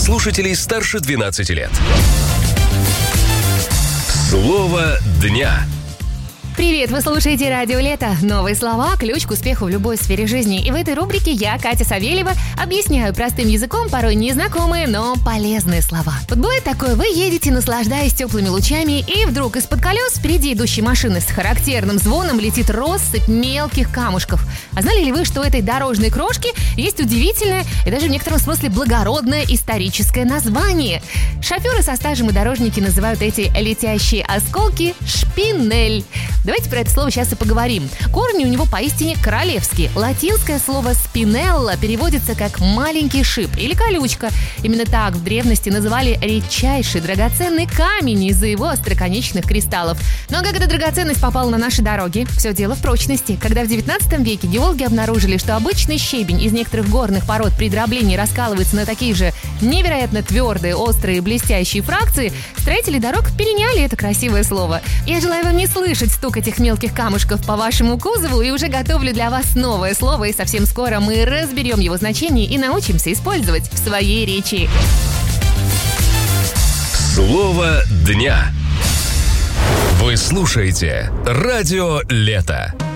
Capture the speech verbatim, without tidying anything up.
слушателей старше двенадцати лет. Слово дня. Привет, вы слушаете «Радио Лето». Новые слова – ключ к успеху в любой сфере жизни. И в этой рубрике я, Катя Савельева, объясняю простым языком порой незнакомые, но полезные слова. Вот бывает такое, вы едете, наслаждаясь теплыми лучами, и вдруг из-под колес впереди идущей машины с характерным звоном летит россыпь мелких камушков. А знали ли вы, что у этой дорожной крошки есть удивительное и даже в некотором смысле благородное историческое название? Шоферы со стажем и дорожники называют эти летящие осколки «шпинель». Давайте про это слово сейчас и поговорим. Корни у него поистине королевские. Латинское слово «спинелла» переводится как «маленький шип» или «колючка». Именно так в древности называли редчайший драгоценный камень из-за его остроконечных кристаллов. Но как эта драгоценность попала на наши дороги? Все дело в прочности. Когда в девятнадцатом веке геологи обнаружили, что обычный щебень из некоторых горных пород при дроблении раскалывается на такие же невероятно твердые, острые, блестящие фракции, строители дорог переняли это красивое слово. Я желаю вам не слышать стук этих мелких камушков по вашему кузову и уже готовлю для вас новое слово, и совсем скоро мы разберем его значение и научимся использовать в своей речи. Слово дня. Вы слушаете «Радио Лето».